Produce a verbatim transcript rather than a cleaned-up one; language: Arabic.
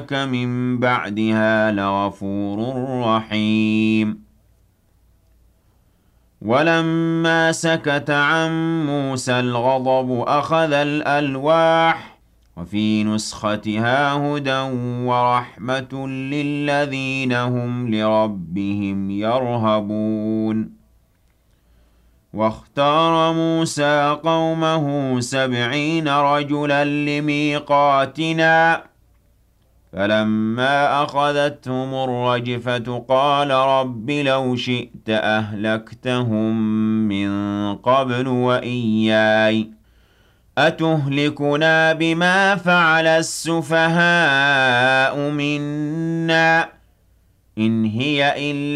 من بعدها لغفور رحيم. ولما سكت عن موسى الغضب أخذ الألواح وفي نسختها هدى ورحمة للذين هم لربهم يرهبون. واختار موسى قومه سبعين رجلا لميقاتنا فلما أخذتهم الرجفة قال رب لو شئت أهلكتهم من قبل وإياي أتهلكنا بما فعل السفهاء منا إن هي إلا